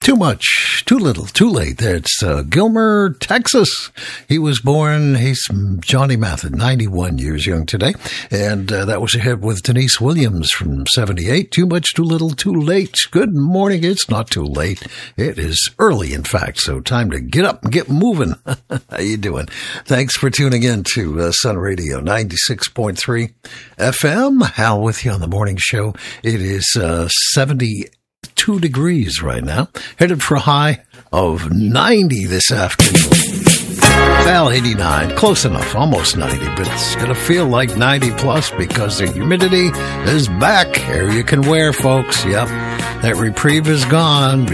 Too much, too little, too late. It's Gilmer, Texas. He was born, he's Johnny Mathis, 91 years young today. And that was a hit with Denise Williams from 78. Too much, too little, too late. Good morning. It's not too late. It is early, in fact. So time to get up and get moving. How you doing? Thanks for tuning in to Sun Radio 96.3 FM. Hal with you on the morning show. It is 72 degrees right now, headed for a high of 90 this afternoon. Well, 89, close enough, almost 90, but it's going to feel like 90 plus because the humidity is back. Hair you can wear, folks. Yep, that reprieve is gone.